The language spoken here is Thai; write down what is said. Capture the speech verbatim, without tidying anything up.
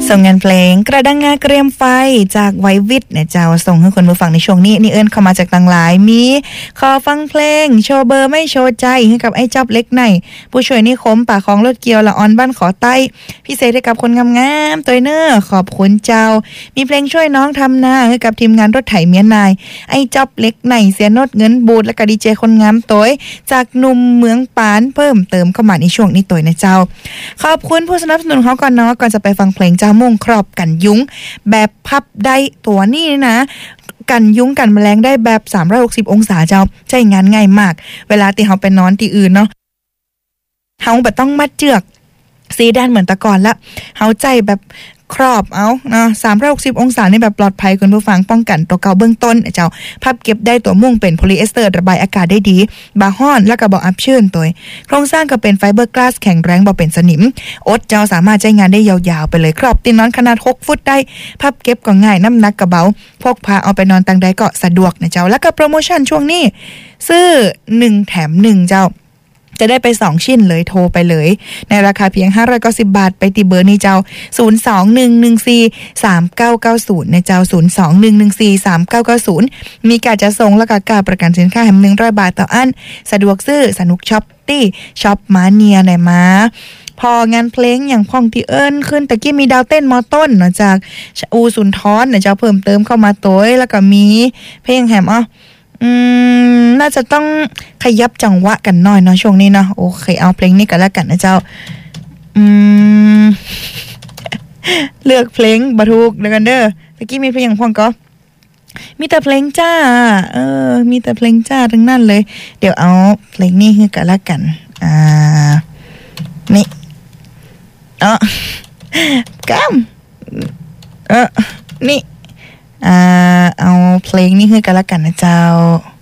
ส่งงานเพลงกระดังงาเกรียมไฟจากไววิทย์เนี่ยเจ้าส่งให้คนผู้ฟังในช่วงนี้นี่เอิ้นเข้ามาจากต่างหลายมีขอฟังเพลงโชว์เบอร์ไม่โชว์ใจให้กับไอ้จ๊อบเล็กในผู้ช่วยนิคมป่าของรถเกียวละออนบ้านขอใต้พิเศษให้กับคนงามๆตัวเนอขอบคุณเจ้ามีเพลงช่วยน้องทำนาให้กับทีมงานรถไถเมียนายไอ้จ๊อบเล็กในเสียโนดเงินบูดและก็ดีเจคนงามตัวจากหนุ่มเมืองปานเพิ่มเติมเข้ามาในช่วงนี้ตัวนะเจ้าขอบคุณผู้สนับสนุนเขาก่อนเนาะก่อนจะไปฟังเพลงเจ้ามุ่งครอบกันยุ้งแบบพับได้ตัวนี้นะกันยุ้งกันแมลงได้แบบสามร้อยหกสิบองศาเจ้าใช้งานง่ายมากเวลาที่เฮาไปนอนที่อื่นเนาะเฮาบ่ต้องมัดเจือกสีด้านเหมือนตะก่อนละเฮาใจแบบครอบเอาเนาะสามร้อยหกสิบองศานี่แบบปลอดภัยคุณผู้ฟังป้องกันตัวเก่าเบื้องต้นเจ้าพับเก็บได้ตัวม่วงเป็นโพลีเอสเตอร์ระบายอากาศได้ดีบาฮ้อนแล้วก็บ่อับชื้นตัวโครงสร้างก็เป็นไฟเบอร์กลาสแข็งแรงบ่เป็นสนิมอดเจ้าสามารถใช้งานได้ยาวๆไปเลยครอบตีนอนขนาดหกฟุตได้พับเก็บก็ง่ายน้ำหนักก็เบาพกพาเอาไปนอนตังใดก็สะดวกนะเจ้าแล้วก็โปรโมชั่นช่วงนี้ซื้อหนึ่งแถมหนึ่งเจ้าจะได้ไปสองชิ้นเลยโทรไปเลยในราคาเพียงห้าร้อยเก้าสิบบาทไปที่เบอร์นี้เจ้าศูนย์ สอง หนึ่ง หนึ่ง สี่ สาม เก้า เก้า ศูนย์ในเจ้าศูนย์ สอง หนึ่ง หนึ่ง สี่ สาม เก้า เก้า ศูนย์มีการจะส่งและก็การประกันสินค้าแถมหนึ่งร้อยบาทต่ออันสะดวกซื้อสนุกช็อปตี้ช็อปมาเนียไหนมาพองานเพลงอย่างพ่องที่เอิ้นขึ้นตะกี้มีดาวเต้นมอต้นเนาะจากอูสุนทรเนี่ยเจ้าเพิ่มเติมเข้ามาตัวแล้วก็มีเพลงแหมอ่ะอืมน่าจะต้องขยับจังหวะกันหน่อยเนาะช่วงนี้เนาะโอเคเอาเพลงนี้กันแล้วกันนะเจ้าอืม เลือกเพลงบ่ถูกเดี๋ยวกันเด้อตะกี้มีเพลงอย่างพ่องก็มีแต่เพลงจ้าเออมีแต่เพลงจ้าทั้งนั้นเลยเดี๋ยวเอาเพลงนี้ให้กันแล้วกันอ่านี่อ๋อกัมเออนี่อ่าเอาเพลงนี้ให้กันแล้วกันนะเจ้า